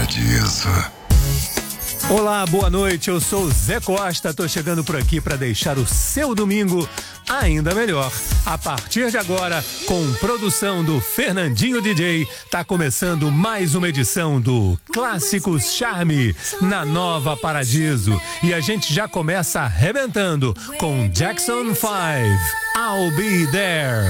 Paradiso. Olá, boa noite, eu sou o Zé Costa, tô chegando por aqui para deixar o seu domingo ainda melhor. A partir de agora, com produção do Fernandinho DJ, tá começando mais uma edição do Clássicos Charme na Nova Paradiso. E a gente já começa arrebentando com Jackson 5, I'll Be There.